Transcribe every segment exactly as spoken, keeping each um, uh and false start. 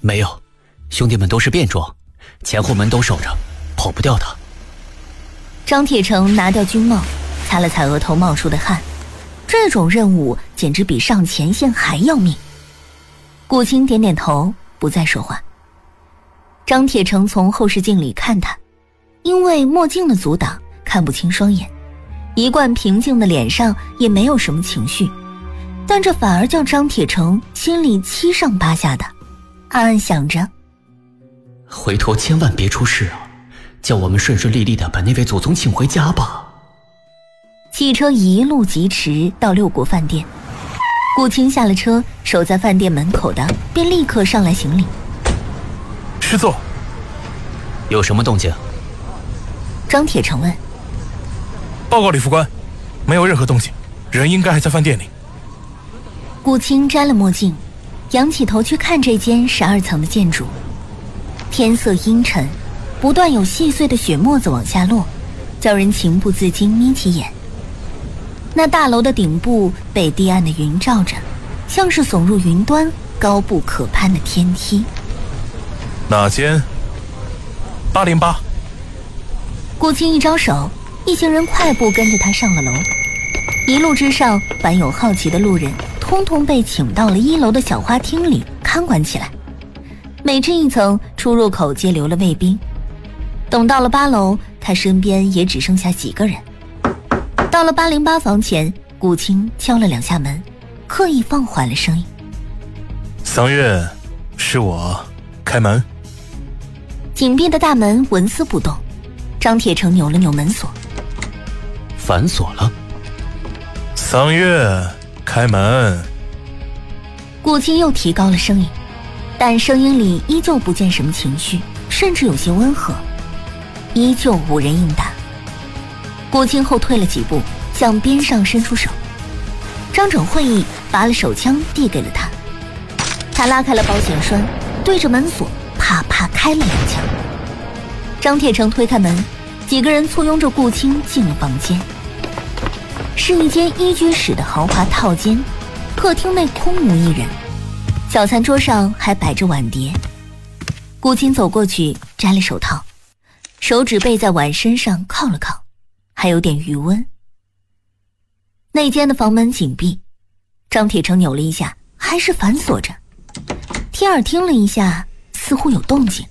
没有，兄弟们都是便装，前后门都守着，跑不掉的。 张铁成拿掉军帽，擦了擦额头冒出的汗，这种任务简直比上前线还要命。顾青点点头，不再说话。张铁成从后视镜里看他，因为墨镜的阻挡，看不清双眼，一贯平静的脸上也没有什么情绪，但这反而叫张铁成心里七上八下的，暗暗想着， 回头千万别出事啊，叫我们顺顺利利的把那位祖宗请回家吧。 汽车一路疾驰到六国饭店，顾青下了车，守在饭店门口的便立刻上来行礼。 师座， 有什么动静？ 张铁成问。 报告李副官，没有任何动静，人应该还在饭店里。 顾青摘了墨镜，仰起头去看这间十二层的建筑。天色阴沉，不断有细碎的雪沫子往下落，叫人情不自禁眯起眼。那大楼的顶部被低暗的云罩着，像是耸入云端高不可攀的天梯。 哪间？八零八。 顾青一招手，一行人快步跟着他上了楼。一路之上，凡有好奇的路人通通被请到了一楼的小花厅里看管起来，每至一层出入口皆留了卫兵。等到了八楼，他身边也只剩下几个人。到了八零八房前，顾青敲了两下门，刻意放缓了声音。 桑月，是我，开门。 紧闭的大门纹丝不动，张铁成扭了扭门锁。 反锁了。 桑月，开门。 顾青又提高了声音，但声音里依旧不见什么情绪，甚至有些温和。依旧无人应答。顾青后退了几步，向边上伸出手。张整会意拔了手枪递给了他，他拉开了保险栓，对着门锁啪啪开了两枪。张铁成推开门，几个人簇拥着顾青进了房间。是一间一居室的豪华套间，客厅内空无一人，小餐桌上还摆着碗碟。顾青走过去摘了手套，手指背在碗身上靠了靠，还有点余温。内间的房门紧闭，张铁成扭了一下，还是反锁着。贴耳听了一下，似乎有动静。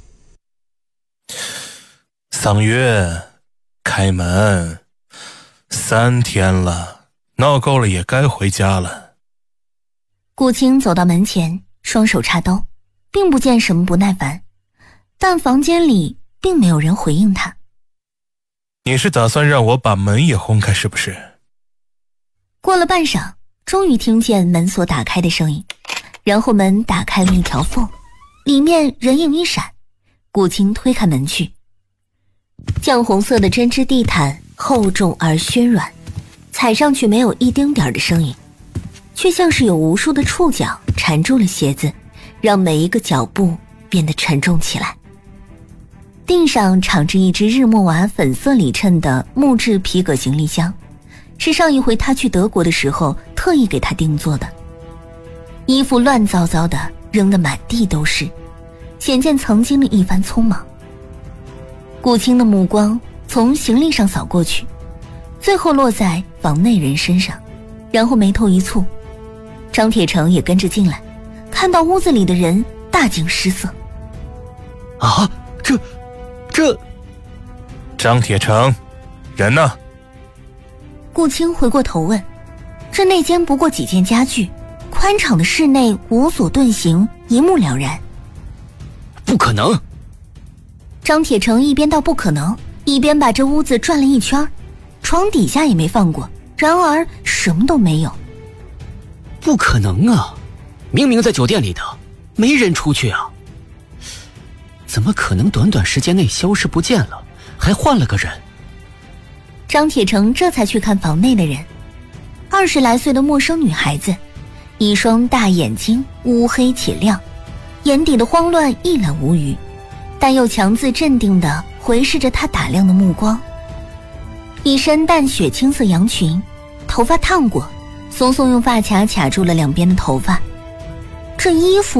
桑月，开门。三天了，闹够了也该回家了。 顾青走到门前，双手插兜，并不见什么不耐烦，但房间里并没有人回应他。 你是打算让我把门也轰开是不是？ 过了半晌，终于听见门锁打开的声音，然后门打开了一条缝，里面人影一闪。顾青推开门去，酱红色的针织地毯厚重而暄软，踩上去没有一丁点的声音，却像是有无数的触角缠住了鞋子，让每一个脚步变得沉重起来。地上敞着一只日默瓦粉色里衬的木质皮革行李箱，是上一回他去德国的时候特意给他定做的。衣服乱糟糟的扔得满地都是，显见曾经的一番匆忙。顾青的目光从行李上扫过去，最后落在房内人身上，然后眉头一蹙。张铁成也跟着进来，看到屋子里的人大惊失色。 啊，这这张铁成，人呢？ 顾青回过头问。这内间不过几件家具，宽敞的室内无所遁形，一目了然。 不可能！ 张铁成一边道不可能，一边把这屋子转了一圈，床底下也没放过，然而什么都没有。 不可能啊，明明在酒店里的，没人出去啊，怎么可能短短时间内消失不见了，还换了个人？ 张铁成这才去看房内的人，二十来岁的陌生女孩子，一双大眼睛乌黑且亮，眼底的慌乱一览无余，但又强自镇定地回视着他打量的目光。一身淡雪青色洋裙，头发烫过，松松用发卡卡住了两边的头发，这衣服